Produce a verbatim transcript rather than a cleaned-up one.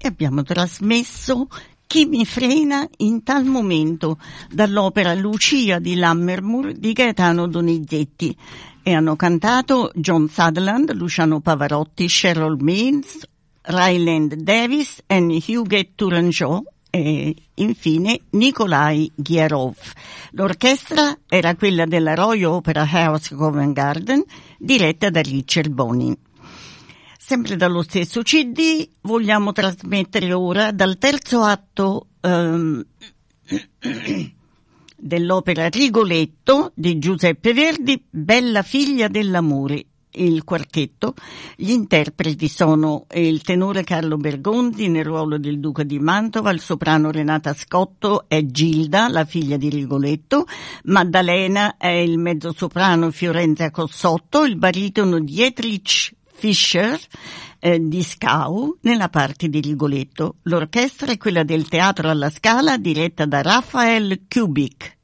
e abbiamo trasmesso Chi mi frena in tal momento dall'opera Lucia di Lammermoor di Gaetano Donizetti, e hanno cantato John Sutherland, Luciano Pavarotti, Cheryl Means, Ryland Davis e Huguet Tourangeau e infine Nikolai Ghiarov. L'orchestra era quella della Royal Opera House Covent Garden, diretta da Richard Bonin. Sempre dallo stesso C D vogliamo trasmettere ora dal terzo atto um, dell'opera Rigoletto di Giuseppe Verdi, Bella figlia dell'amore, il quartetto. Gli interpreti sono il tenore Carlo Bergonzi nel ruolo del Duca di Mantova, il soprano Renata Scotto è Gilda, la figlia di Rigoletto, Maddalena è il mezzosoprano Fiorenza Cossotto, il baritono Dietrich Fischer eh, di Scau nella parte di Rigoletto. L'orchestra è quella del Teatro alla Scala, diretta da Raphael Kubik.